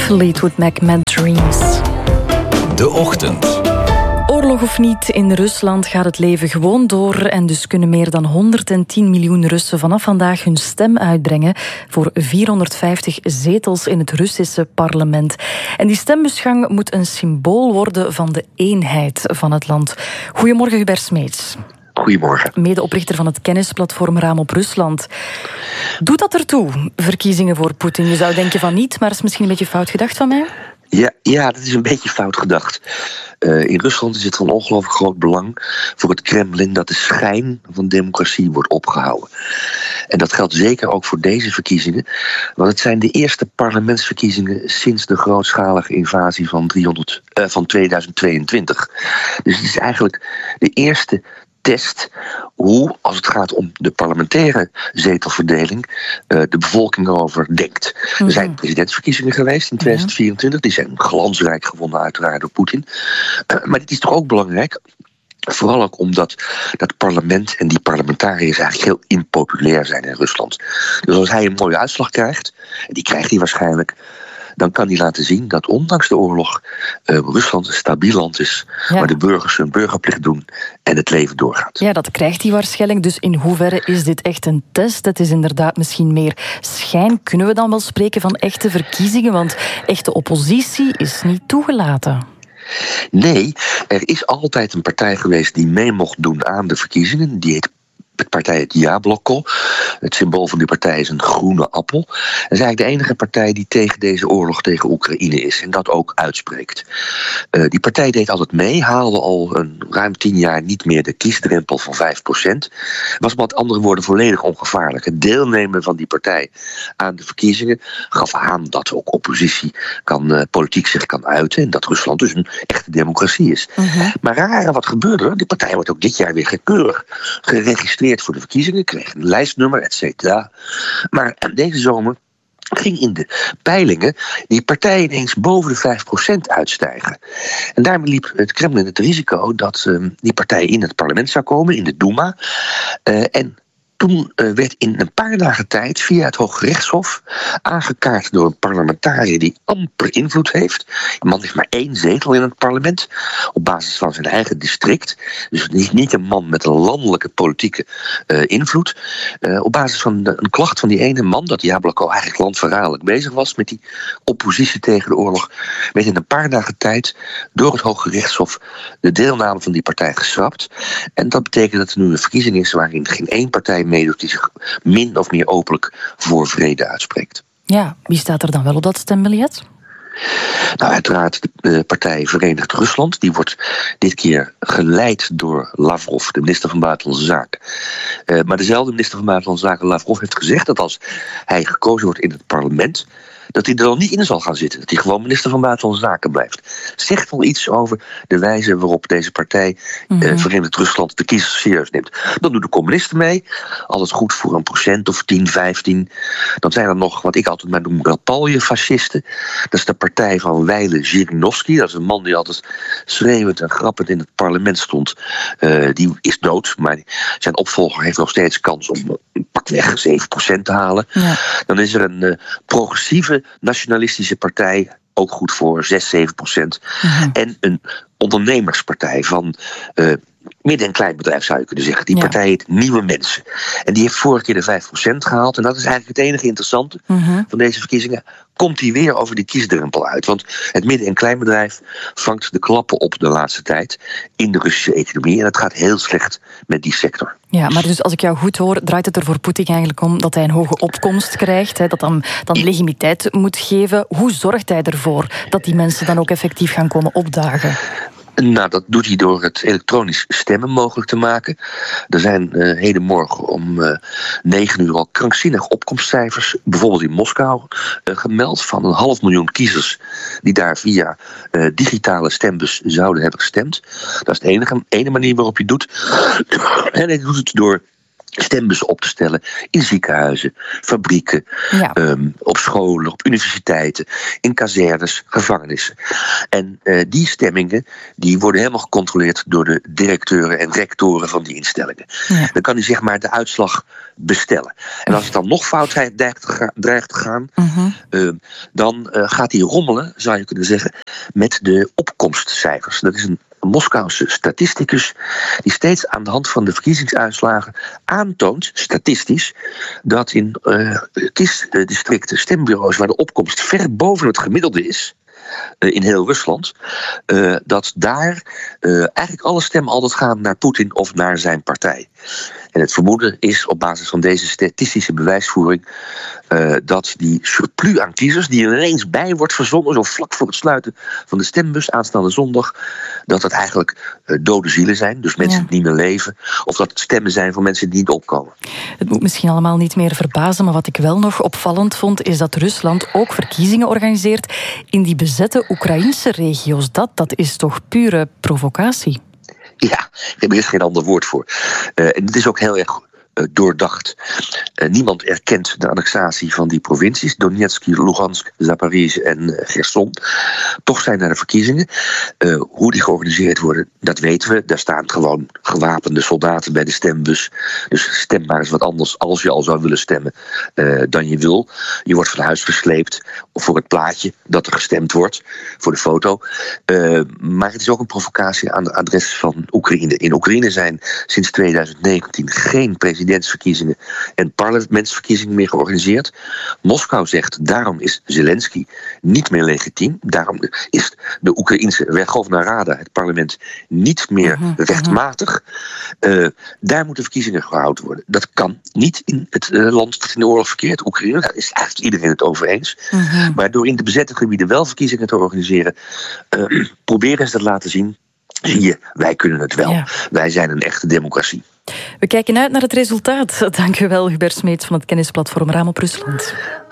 Fleetwood Mac met Dreams. De Ochtend. Oorlog of niet, in Rusland gaat het leven gewoon door en dus kunnen meer dan 110 miljoen Russen vanaf vandaag hun stem uitbrengen voor 450 zetels in het Russische parlement. En die stembusgang moet een symbool worden van de eenheid van het land. Goedemorgen, Hubert Smeets. Goedemorgen. Medeoprichter van het kennisplatform Raam op Rusland. Doet dat ertoe, verkiezingen voor Poetin? Je zou denken van niet, maar dat is misschien een beetje fout gedacht van mij? Ja, dat is een beetje fout gedacht. In Rusland is het van ongelooflijk groot belang voor het Kremlin dat de schijn van democratie wordt opgehouden. En dat geldt zeker ook voor deze verkiezingen, want het zijn de eerste parlementsverkiezingen sinds de grootschalige invasie van 2022. Dus het is eigenlijk de eerste test hoe, als het gaat om de parlementaire zetelverdeling, de bevolking erover denkt. Mm-hmm. Er zijn presidentsverkiezingen geweest in 2024. Die zijn glansrijk gewonnen uiteraard door Poetin. Maar dit is toch ook belangrijk, vooral ook omdat dat parlement en die parlementariërs eigenlijk heel impopulair zijn in Rusland. Dus als hij een mooie uitslag krijgt, en die krijgt hij waarschijnlijk, dan kan hij laten zien dat ondanks de oorlog Rusland een stabiel land is, waar de burgers hun burgerplicht doen en het leven doorgaat. Ja, dat krijgt hij waarschijnlijk. Dus in hoeverre is dit echt een test? Het is inderdaad misschien meer schijn. Kunnen we dan wel spreken van echte verkiezingen? Want echte oppositie is niet toegelaten. Nee, er is altijd een partij geweest die mee mocht doen aan de verkiezingen. Die heet de partij het Jabloko. Het symbool van die partij is een groene appel. Dat is eigenlijk de enige partij die tegen deze oorlog tegen Oekraïne is en dat ook uitspreekt. Die partij deed altijd mee, haalde al ruim 10 jaar niet meer de kiesdrempel van 5%. Was met andere woorden volledig ongevaarlijk. Het deelnemen van die partij aan de verkiezingen gaf aan dat ook oppositie politiek zich kan uiten en dat Rusland dus een echte democratie is. Uh-huh. Maar raar wat gebeurde er? Die partij wordt ook dit jaar weer keurig geregistreerd voor de verkiezingen, kreeg een lijstnummer, et cetera. Maar deze zomer ging in de peilingen die partij ineens boven de 5% uitstijgen. En daarmee liep het Kremlin het risico dat die partij in het parlement zou komen, in de Duma. En toen werd in een paar dagen tijd via het Hooggerechtshof aangekaart door een parlementariër die amper invloed heeft. Die man heeft maar 1 zetel in het parlement op basis van zijn eigen district. Dus niet een man met een landelijke politieke invloed. Op basis van een klacht van die ene man, dat Jabloko eigenlijk landverraderlijk bezig was met die oppositie tegen de oorlog, werd in een paar dagen tijd door het Hooggerechtshof de deelname van die partij geschrapt. En dat betekent dat er nu een verkiezing is waarin geen één partij meedoet die zich min of meer openlijk voor vrede uitspreekt. Ja, wie staat er dan wel op dat stembiljet? Nou, uiteraard de partij Verenigd Rusland. Die wordt dit keer geleid door Lavrov, de minister van Buitenlandse Zaken. Maar dezelfde minister van Buitenlandse Zaken, Lavrov, heeft gezegd dat als hij gekozen wordt in het parlement, dat hij er dan niet in zal gaan zitten. Dat hij gewoon minister van Buitenlandse Zaken blijft. Zegt wel iets over de wijze waarop deze partij, Verenigd Rusland, de kiezers serieus neemt. Dan doen de communisten mee. Alles goed voor een procent of 10, 15. Dan zijn er nog, wat ik altijd maar noem, Rapalje-fascisten. Dat is de partij van Weile Zhirinovsky. Dat is een man die altijd schreeuwend en grappend in het parlement stond. Die is dood, maar zijn opvolger heeft nog steeds kans om pakweg 7% te halen. Ja. Dan is er een progressieve nationalistische partij, ook goed voor 6-7%. En een ondernemerspartij van midden- en kleinbedrijf, zou je kunnen zeggen. Die partij heet Nieuwe Mensen. En die heeft vorige keer de 5% gehaald. En dat is eigenlijk het enige interessante van deze verkiezingen. Komt die weer over die kiesdrempel uit? Want het midden- en kleinbedrijf vangt de klappen op de laatste tijd in de Russische economie. En het gaat heel slecht met die sector. Ja, maar dus als ik jou goed hoor, draait het er voor Poetin eigenlijk om dat hij een hoge opkomst krijgt, dat dan legitimiteit moet geven. Hoe zorgt hij ervoor dat die mensen dan ook effectief gaan komen opdagen? Nou, dat doet hij door het elektronisch stemmen mogelijk te maken. Er zijn hedenmorgen om 9 uur al krankzinnige opkomstcijfers, bijvoorbeeld in Moskou, gemeld van 500.000 kiezers die daar via digitale stembus zouden hebben gestemd. Dat is de ene manier waarop je het doet. En hij doet het door stembussen op te stellen in ziekenhuizen, fabrieken, op scholen, op universiteiten, in kazernes, gevangenissen. En die stemmingen die worden helemaal gecontroleerd door de directeuren en rectoren van die instellingen. Ja. Dan kan hij zeg maar de uitslag bestellen. En als het dan nog fout dreigt te gaan, dan gaat hij rommelen, zou je kunnen zeggen, met de opkomstcijfers. Dat is een Moskouse statisticus die steeds aan de hand van de verkiezingsuitslagen aantoont, statistisch, dat in kiesdistricten, stembureaus waar de opkomst ver boven het gemiddelde is, in heel Rusland, dat daar eigenlijk alle stemmen altijd gaan naar Poetin of naar zijn partij. En het vermoeden is op basis van deze statistische bewijsvoering dat die surplus aan kiezers die er ineens bij wordt verzonnen, zo vlak voor het sluiten van de stembus aanstaande zondag, dat het eigenlijk dode zielen zijn, dus mensen die niet meer leven, of dat het stemmen zijn van mensen die niet opkomen. Het moet misschien allemaal niet meer verbazen, maar wat ik wel nog opvallend vond, is dat Rusland ook verkiezingen organiseert in die bezette Oekraïnse regio's. Dat is toch pure provocatie? Ja, er is geen ander woord voor. En het is ook heel erg doordacht. Niemand erkent de annexatie van die provincies, Donetsk, Lugansk, Zaporizhzhia en Gerson. Toch zijn er de verkiezingen. Hoe die georganiseerd worden, dat weten we. Daar staan gewoon gewapende soldaten bij de stembus. Dus stem maar eens wat anders als je al zou willen stemmen dan je wil. Je wordt van huis gesleept voor het plaatje dat er gestemd wordt, voor de foto. Maar het is ook een provocatie aan de adres van Oekraïne. In Oekraïne zijn sinds 2019 geen presidentsverkiezingen en parlementsverkiezingen meer georganiseerd. Moskou zegt, daarom is Zelensky niet meer legitiem. Daarom is de Oekraïnse Verkhovna Rada, het parlement, niet meer rechtmatig. Daar moeten verkiezingen gehouden worden. Dat kan niet in het land dat in de oorlog verkeert, Oekraïne. Daar is eigenlijk iedereen het over eens. Maar door in de bezette gebieden wel verkiezingen te organiseren, proberen ze dat laten zien. Zie je, wij kunnen het wel. Ja. Wij zijn een echte democratie. We kijken uit naar het resultaat. Dank u wel, Hubert Smeets van het kennisplatform Raam op Rusland.